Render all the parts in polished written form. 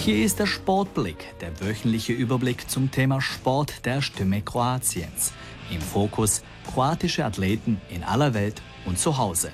Hier ist der Sportblick, der wöchentliche Überblick zum Thema Sport der Stimme Kroatiens. Im Fokus kroatische Athleten in aller Welt und zu Hause.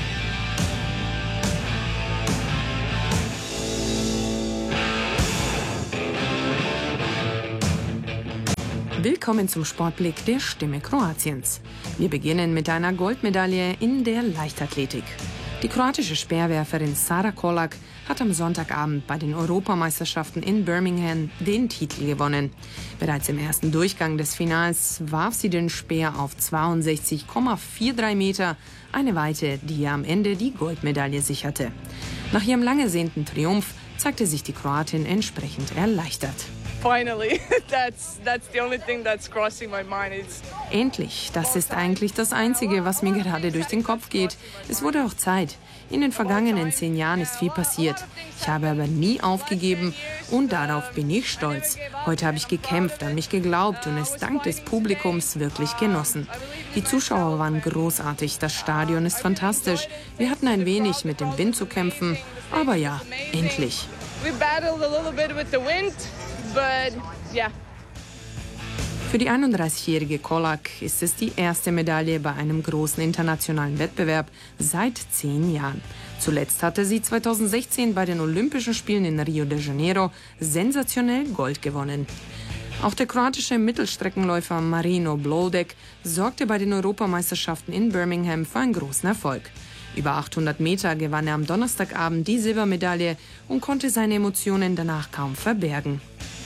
Willkommen zum Sportblick der Stimme Kroatiens. Wir beginnen mit einer Goldmedaille in der Leichtathletik. Die kroatische Speerwerferin Sara Kolak hat am Sonntagabend bei den Europameisterschaften in Birmingham den Titel gewonnen. Bereits im ersten Durchgang des Finals warf sie den Speer auf 62,43 Meter, eine Weite, die ihr am Ende die Goldmedaille sicherte. Nach ihrem lang ersehnten Triumph zeigte sich die Kroatin entsprechend erleichtert. Finally, that's the only thing that's crossing my mind. Endlich, das ist eigentlich das Einzige, was mir gerade durch den Kopf geht. Es wurde auch Zeit. In den vergangenen 10 Jahren ist viel passiert. Ich habe aber nie aufgegeben und darauf bin ich stolz. Heute habe ich gekämpft, an mich geglaubt und es dank des Publikums wirklich genossen. Die Zuschauer waren großartig, das Stadion ist fantastisch. Wir hatten ein wenig mit dem Wind zu kämpfen, aber ja, endlich. We battled a little bit with the wind, but yeah. Für die 31-jährige Kolak ist es die erste Medaille bei einem großen internationalen Wettbewerb seit 10 Jahren. Zuletzt hatte sie 2016 bei den Olympischen Spielen in Rio de Janeiro sensationell Gold gewonnen. Auch der kroatische Mittelstreckenläufer Marino Blodek sorgte bei den Europameisterschaften in Birmingham für einen großen Erfolg. Über 800 Meter gewann er am Donnerstagabend die Silbermedaille und konnte seine Emotionen danach kaum verbergen.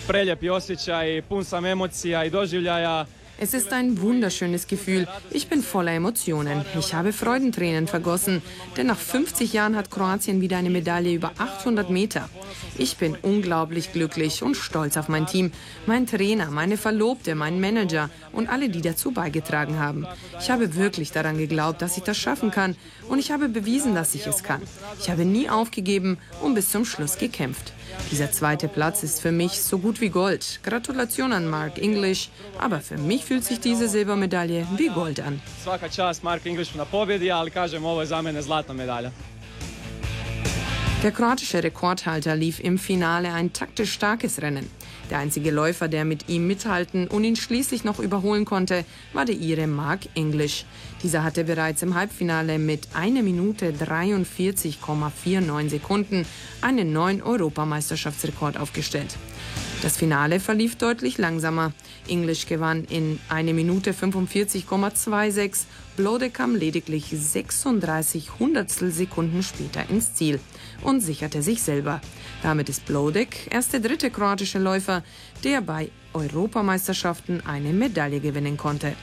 Es ist ein wunderschönes Gefühl. Ich bin voller Emotionen. Ich habe Freudentränen vergossen, denn nach 50 Jahren hat Kroatien wieder eine Medaille über 800 Meter. Ich bin unglaublich glücklich und stolz auf mein Team, mein Trainer, meine Verlobte, meinen Manager und alle, die dazu beigetragen haben. Ich habe wirklich daran geglaubt, dass ich das schaffen kann und ich habe bewiesen, dass ich es kann. Ich habe nie aufgegeben und bis zum Schluss gekämpft. Dieser zweite Platz ist für mich so gut wie Gold. Gratulation an Mark English, aber für mich fühlt sich diese Silbermedaille wie Gold an. Svaka čast Mark English na pobjedi, ali kažem, ovo je za mene zlatna medalja. Der kroatische Rekordhalter lief im Finale ein taktisch starkes Rennen. Der einzige Läufer, der mit ihm mithalten und ihn schließlich noch überholen konnte, war der Ire Mark English. Dieser hatte bereits im Halbfinale mit 1 Minute 43,49 Sekunden einen neuen Europameisterschaftsrekord aufgestellt. Das Finale verlief deutlich langsamer. English gewann in 1 Minute 45,26, Blodek kam lediglich 36 Hundertstel Sekunden später ins Ziel und sicherte sich selber. Damit ist Blodek erst der dritte kroatische Läufer, der bei Europameisterschaften eine Medaille gewinnen konnte.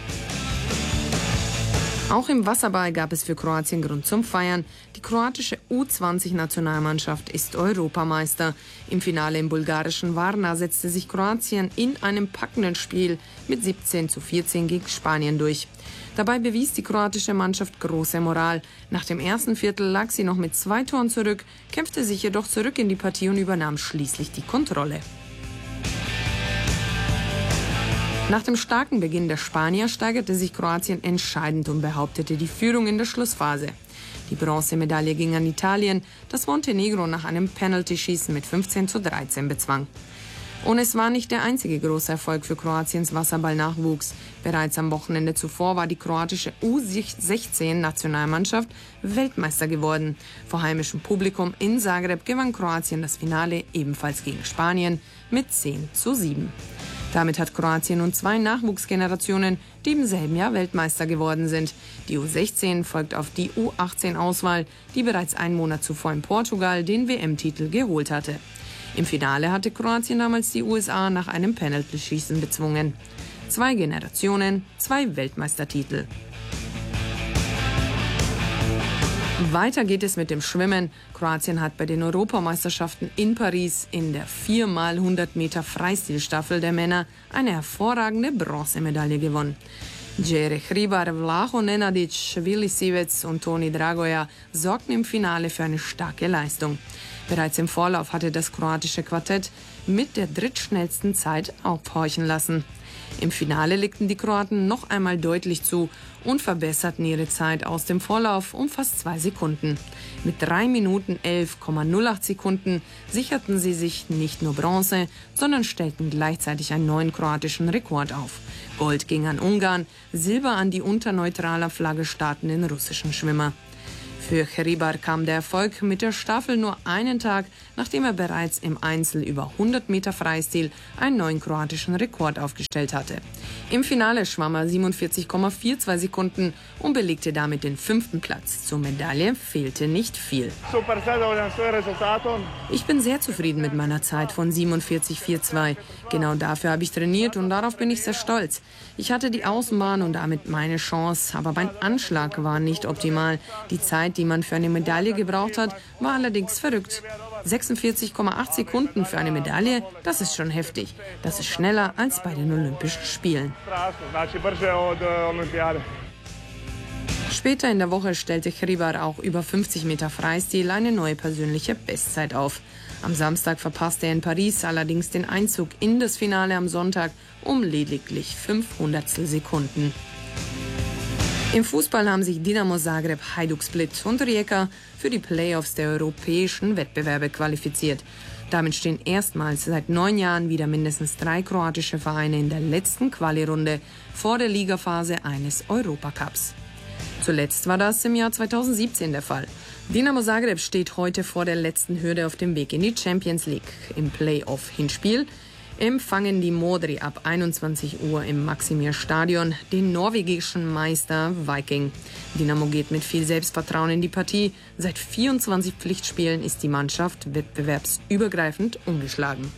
Auch im Wasserball gab es für Kroatien Grund zum Feiern. Die kroatische U20-Nationalmannschaft ist Europameister. Im Finale im bulgarischen Varna setzte sich Kroatien in einem packenden Spiel mit 17:14 gegen Spanien durch. Dabei bewies die kroatische Mannschaft große Moral. Nach dem ersten Viertel lag sie noch mit 2 Toren zurück, kämpfte sich jedoch zurück in die Partie und übernahm schließlich die Kontrolle. Nach dem starken Beginn der Spanier steigerte sich Kroatien entscheidend und behauptete die Führung in der Schlussphase. Die Bronzemedaille ging an Italien, das Montenegro nach einem Penaltyschießen mit 15:13 bezwang. Und es war nicht der einzige große Erfolg für Kroatiens Wasserball-Nachwuchs. Bereits am Wochenende zuvor war die kroatische U16-Nationalmannschaft Weltmeister geworden. Vor heimischem Publikum in Zagreb gewann Kroatien das Finale ebenfalls gegen Spanien mit 10:7. Damit hat Kroatien nun 2 Nachwuchsgenerationen, die im selben Jahr Weltmeister geworden sind. Die U16 folgt auf die U18-Auswahl, die bereits einen Monat zuvor in Portugal den WM-Titel geholt hatte. Im Finale hatte Kroatien damals die USA nach einem Penaltyschießen bezwungen. 2 Generationen, 2 Weltmeistertitel. Weiter geht es mit dem Schwimmen. Kroatien hat bei den Europameisterschaften in Paris in der 4x100 Meter Freistilstaffel der Männer eine hervorragende Bronzemedaille gewonnen. Jere Hribar, Vlaho Nenadic, Vili Sivec und Toni Dragoja sorgten im Finale für eine starke Leistung. Bereits im Vorlauf hatte das kroatische Quartett mit der drittschnellsten Zeit aufhorchen lassen. Im Finale legten die Kroaten noch einmal deutlich zu und verbesserten ihre Zeit aus dem Vorlauf um fast 2 Sekunden. Mit 3 Minuten 11,08 Sekunden sicherten sie sich nicht nur Bronze, sondern stellten gleichzeitig einen neuen kroatischen Rekord auf. Gold ging an Ungarn, Silber an die unter neutraler Flagge startenden russischen Schwimmer. Für Hribar kam der Erfolg mit der Staffel nur einen Tag, nachdem er bereits im Einzel über 100 Meter Freistil einen neuen kroatischen Rekord aufgestellt hatte. Im Finale schwamm er 47,42 Sekunden und belegte damit den 5. Platz. Zur Medaille fehlte nicht viel. Ich bin sehr zufrieden mit meiner Zeit von 47,42. Genau dafür habe ich trainiert und darauf bin ich sehr stolz. Ich hatte die Außenbahn und damit meine Chance, aber mein Anschlag war nicht optimal. Die Zeit, die man für eine Medaille gebraucht hat, war allerdings verrückt. 46,8 Sekunden für eine Medaille, das ist schon heftig. Das ist schneller als bei den Olympischen Spielen. Später in der Woche stellte Hribar auch über 50 Meter Freistil eine neue persönliche Bestzeit auf. Am Samstag verpasste er in Paris allerdings den Einzug in das Finale am Sonntag um lediglich 500 Sekunden. Im Fußball haben sich Dinamo Zagreb, Hajduk Split und Rijeka für die Playoffs der europäischen Wettbewerbe qualifiziert. Damit stehen erstmals seit 9 Jahren wieder mindestens 3 kroatische Vereine in der letzten Quali-Runde vor der Ligaphase eines Europacups. Zuletzt war das im Jahr 2017 der Fall. Dinamo Zagreb steht heute vor der letzten Hürde auf dem Weg in die Champions League. Im Playoff-Hinspiel empfangen die Modri ab 21 Uhr im Maximir Stadion den norwegischen Meister Viking. Dinamo geht mit viel Selbstvertrauen in die Partie. Seit 24 Pflichtspielen ist die Mannschaft wettbewerbsübergreifend ungeschlagen.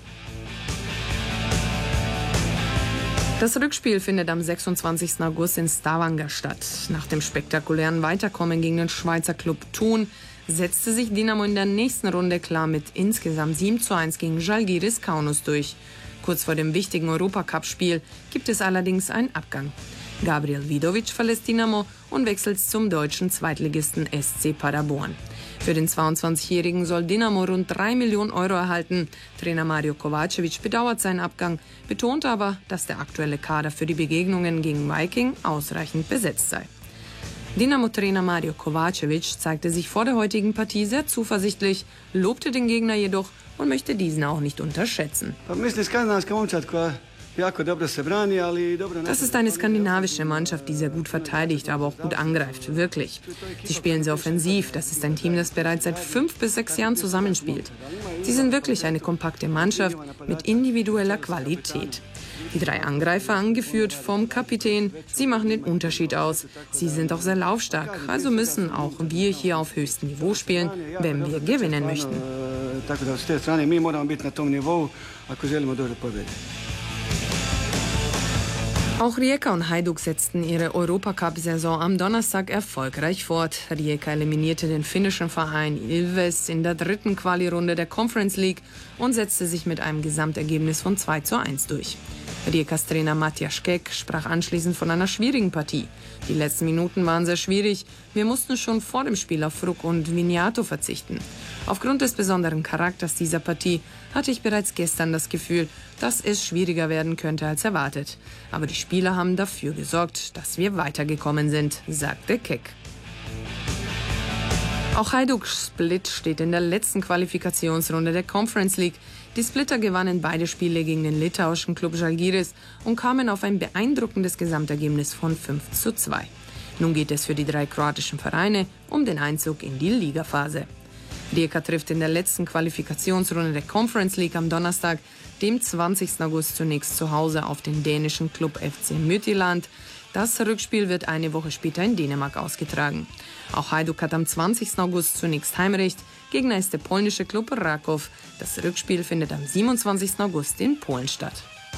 Das Rückspiel findet am 26. August in Stavanger statt. Nach dem spektakulären Weiterkommen gegen den Schweizer Club Thun setzte sich Dinamo in der nächsten Runde klar mit insgesamt 7:1 gegen Žalgiris Kaunas durch. Kurz vor dem wichtigen Europacup-Spiel gibt es allerdings einen Abgang. Gabriel Vidovic verlässt Dinamo und wechselt zum deutschen Zweitligisten SC Paderborn. Für den 22-Jährigen soll Dinamo rund 3 Millionen Euro erhalten. Trainer Mario Kovacevic bedauert seinen Abgang, betont aber, dass der aktuelle Kader für die Begegnungen gegen Viking ausreichend besetzt sei. Dinamo-Trainer Mario Kovacevic zeigte sich vor der heutigen Partie sehr zuversichtlich, lobte den Gegner jedoch und möchte diesen auch nicht unterschätzen. Das ist eine skandinavische Mannschaft, die sehr gut verteidigt, aber auch gut angreift, wirklich. Sie spielen sehr offensiv, das ist ein Team, das bereits seit 5 bis 6 Jahren zusammenspielt. Sie sind wirklich eine kompakte Mannschaft mit individueller Qualität. Die 3 Angreifer, angeführt vom Kapitän, sie machen den Unterschied aus. Sie sind auch sehr laufstark, also müssen auch wir hier auf höchstem Niveau spielen, wenn wir gewinnen möchten. Auch Rijeka und Hajduk setzten ihre Europacup-Saison am Donnerstag erfolgreich fort. Rijeka eliminierte den finnischen Verein Ilves in der 3. Quali-Runde der Conference League und setzte sich mit einem Gesamtergebnis von 2:1 durch. Rijekas Trainer Matthias Kek sprach anschließend von einer schwierigen Partie. Die letzten Minuten waren sehr schwierig. Wir mussten schon vor dem Spiel auf Fruk und Viniato verzichten. Aufgrund des besonderen Charakters dieser Partie hatte ich bereits gestern das Gefühl, dass es schwieriger werden könnte als erwartet. Aber die Spieler haben dafür gesorgt, dass wir weitergekommen sind, sagte Kek. Auch Hajduk Split steht in der letzten Qualifikationsrunde der Conference League. Die Splitter gewannen beide Spiele gegen den litauischen Klub Žalgiris und kamen auf ein beeindruckendes Gesamtergebnis von 5:2. Nun geht es für die 3 kroatischen Vereine um den Einzug in die Ligaphase. Rijeka trifft in der letzten Qualifikationsrunde der Conference League am Donnerstag, dem 20. August, zunächst zu Hause auf den dänischen Klub FC Midtjylland. Das Rückspiel wird eine Woche später in Dänemark ausgetragen. Auch Hajduk hat am 20. August zunächst Heimrecht. Gegner ist der polnische Klub Raków. Das Rückspiel findet am 27. August in Polen statt.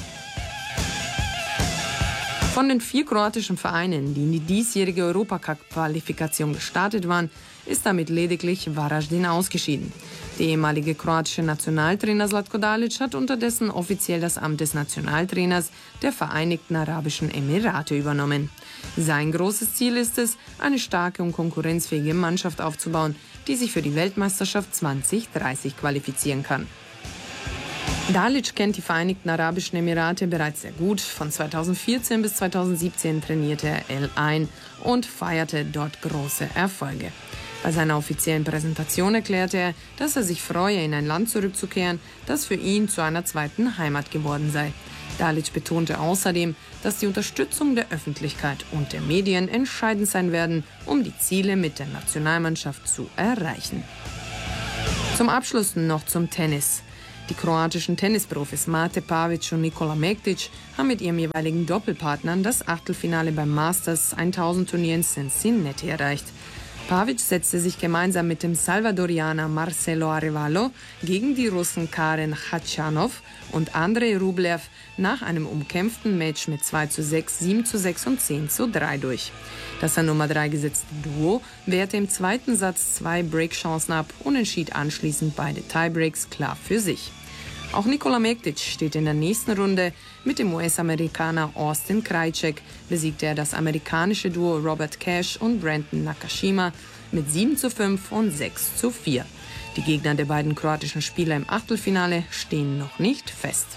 Von den 4 kroatischen Vereinen, die in die diesjährige Europacup-Qualifikation gestartet waren, ist damit lediglich Varaždin ausgeschieden. Der ehemalige kroatische Nationaltrainer Zlatko Dalic hat unterdessen offiziell das Amt des Nationaltrainers der Vereinigten Arabischen Emirate übernommen. Sein großes Ziel ist es, eine starke und konkurrenzfähige Mannschaft aufzubauen, die sich für die Weltmeisterschaft 2030 qualifizieren kann. Dalic kennt die Vereinigten Arabischen Emirate bereits sehr gut. Von 2014 bis 2017 trainierte er El Ain und feierte dort große Erfolge. Bei seiner offiziellen Präsentation erklärte er, dass er sich freue, in ein Land zurückzukehren, das für ihn zu einer zweiten Heimat geworden sei. Dalic betonte außerdem, dass die Unterstützung der Öffentlichkeit und der Medien entscheidend sein werden, um die Ziele mit der Nationalmannschaft zu erreichen. Zum Abschluss noch zum Tennis. Die kroatischen Tennisprofis Mate Pavic und Nikola Mektić haben mit ihrem jeweiligen Doppelpartnern das Achtelfinale beim Masters 1000 Turnier in Cincinnati erreicht. Pavic setzte sich gemeinsam mit dem Salvadorianer Marcelo Arevalo gegen die Russen Karen Khachanov und Andrei Rublev nach einem umkämpften Match mit 2:6, 7:6 und 10:3 durch. Das an Nummer 3 gesetzte Duo wehrte im zweiten Satz 2 Breakchancen ab und entschied anschließend beide Tiebreaks klar für sich. Auch Nikola Mektić steht in der nächsten Runde. Mit dem US-Amerikaner Austin Krajicek besiegte er das amerikanische Duo Robert Cash und Brandon Nakashima mit 7:5 und 6:4. Die Gegner der beiden kroatischen Spieler im Achtelfinale stehen noch nicht fest.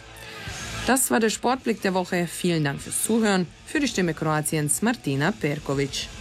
Das war der Sportblick der Woche. Vielen Dank fürs Zuhören. Für die Stimme Kroatiens Martina Perković.